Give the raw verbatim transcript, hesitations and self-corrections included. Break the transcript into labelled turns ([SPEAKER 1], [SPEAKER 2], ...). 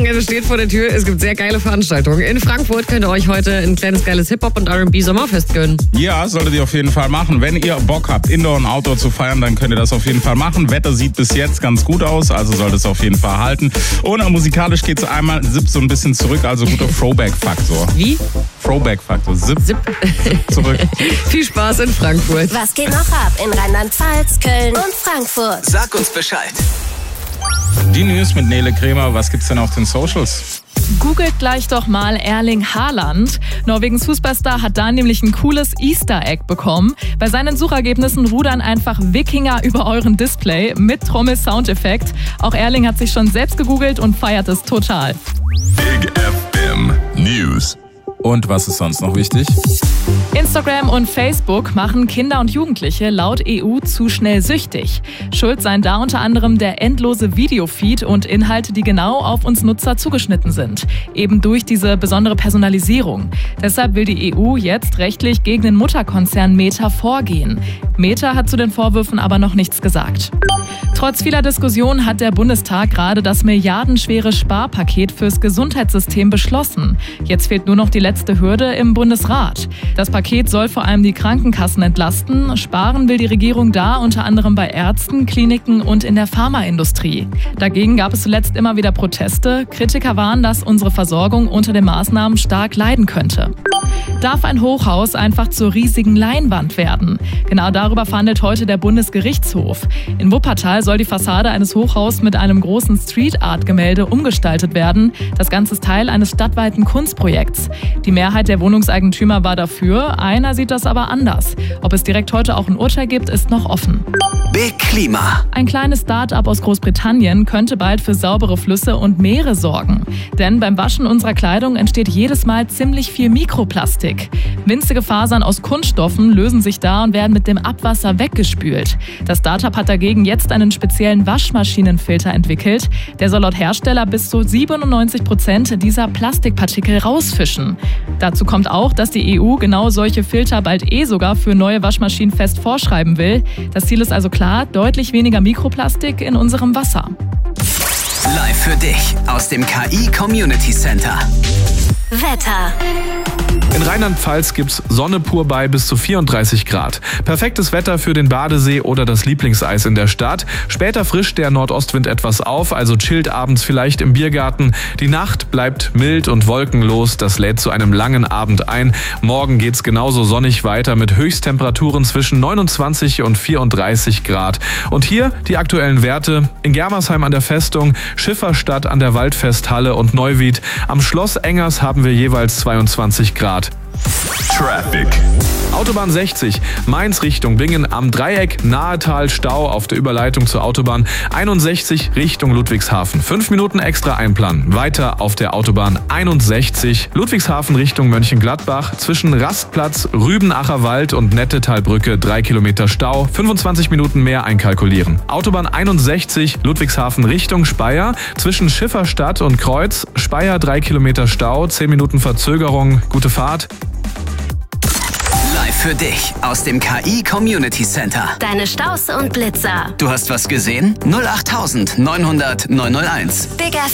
[SPEAKER 1] Wochenende steht vor der Tür. Es gibt sehr geile Veranstaltungen. In Frankfurt könnt ihr euch heute ein kleines geiles Hip-Hop- und R and B-Sommerfest gönnen.
[SPEAKER 2] Ja, solltet ihr auf jeden Fall machen. Wenn ihr Bock habt, Indoor und Outdoor zu feiern, dann könnt ihr das auf jeden Fall machen. Wetter sieht bis jetzt ganz gut aus, also sollte es auf jeden Fall halten. Und musikalisch geht es einmal Zip so ein bisschen zurück, also guter Throwback-Faktor.
[SPEAKER 1] Wie?
[SPEAKER 2] Throwback-Faktor. Zip,
[SPEAKER 1] Zip.
[SPEAKER 2] zurück.
[SPEAKER 1] Viel Spaß in Frankfurt.
[SPEAKER 3] Was geht noch ab in Rheinland-Pfalz, Köln und Frankfurt?
[SPEAKER 4] Sag uns Bescheid.
[SPEAKER 2] Die News mit Nele Kremer. Was gibt's denn auf den Socials?
[SPEAKER 5] Googelt gleich doch mal Erling Haaland. Norwegens Fußballstar hat da nämlich ein cooles Easter Egg bekommen. Bei seinen Suchergebnissen rudern einfach Wikinger über euren Display mit Trommel-Soundeffekt. Auch Erling hat sich schon selbst gegoogelt und feiert es total.
[SPEAKER 6] Big F M News.
[SPEAKER 2] Und was ist sonst noch wichtig?
[SPEAKER 5] Instagram und Facebook machen Kinder und Jugendliche laut E U zu schnell süchtig. Schuld seien da unter anderem der endlose Videofeed und Inhalte, die genau auf uns Nutzer zugeschnitten sind. Eben durch diese besondere Personalisierung. Deshalb will die E U jetzt rechtlich gegen den Mutterkonzern Meta vorgehen. Meta hat zu den Vorwürfen aber noch nichts gesagt. Trotz vieler Diskussionen hat der Bundestag gerade das milliardenschwere Sparpaket fürs Gesundheitssystem beschlossen. Jetzt fehlt nur noch die letzte Hürde im Bundesrat. Das Paket soll vor allem die Krankenkassen entlasten. Sparen will die Regierung da unter anderem bei Ärzten, Kliniken und in der Pharmaindustrie. Dagegen gab es zuletzt immer wieder Proteste. Kritiker warnen, dass unsere Versorgung unter den Maßnahmen stark leiden könnte. Darf ein Hochhaus einfach zur riesigen Leinwand werden? Genau darüber verhandelt heute der Bundesgerichtshof. In Wuppertal soll die Fassade eines Hochhauses mit einem großen Street-Art-Gemälde umgestaltet werden. Das Ganze ist Teil eines stadtweiten Kunstprojekts. Die Mehrheit der Wohnungseigentümer war dafür, einer sieht das aber anders. Ob es direkt heute auch ein Urteil gibt, ist noch offen.
[SPEAKER 4] Big Klima.
[SPEAKER 5] Ein kleines Start-up aus Großbritannien könnte bald für saubere Flüsse und Meere sorgen. Denn beim Waschen unserer Kleidung entsteht jedes Mal ziemlich viel Mikroplastik. Winzige Fasern aus Kunststoffen lösen sich da und werden mit dem Abwasser weggespült. Das Start-up hat dagegen jetzt einen speziellen Waschmaschinenfilter entwickelt. Der soll laut Hersteller bis zu siebenundneunzig Prozent dieser Plastikpartikel rausfischen. Dazu kommt auch, dass die E U genau solche Filter bald eh sogar für neue Waschmaschinen fest vorschreiben will. Das Ziel ist also klar, deutlich weniger Mikroplastik in unserem Wasser.
[SPEAKER 4] Live für dich aus dem K I Community Center.
[SPEAKER 3] Wetter.
[SPEAKER 7] In Rheinland-Pfalz gibt's Sonne pur bei bis zu vierunddreißig Grad. Perfektes Wetter für den Badesee oder das Lieblingseis in der Stadt. Später frischt der Nordostwind etwas auf, also chillt abends vielleicht im Biergarten. Die Nacht bleibt mild und wolkenlos, das lädt zu einem langen Abend ein. Morgen geht's genauso sonnig weiter mit Höchsttemperaturen zwischen neunundzwanzig und vierunddreißig Grad. Und hier die aktuellen Werte. In Germersheim an der Festung, Schifferstadt an der Waldfesthalle und Neuwied. Am Schloss Engers haben wir jeweils zweiundzwanzig Grad.
[SPEAKER 6] Traffic.
[SPEAKER 7] Autobahn sechzig, Mainz Richtung Bingen am Dreieck, Nahetal Stau auf der Überleitung zur Autobahn einundsechzig Richtung Ludwigshafen. Fünf Minuten extra einplanen. Weiter auf der Autobahn einundsechzig, Ludwigshafen Richtung Mönchengladbach. Zwischen Rastplatz, Rübenacher Wald und Nettetalbrücke drei Kilometer Stau. fünfundzwanzig Minuten mehr einkalkulieren. Autobahn einundsechzig, Ludwigshafen Richtung Speyer. Zwischen Schifferstadt und Kreuz, Speyer drei Kilometer Stau, zehn Minuten Verzögerung. Gute Fahrt.
[SPEAKER 4] Live für dich aus dem K I Community Center.
[SPEAKER 3] Deine Staus und Blitzer.
[SPEAKER 4] Du hast was gesehen? null acht neunhundert neunhunderteins.
[SPEAKER 3] Big F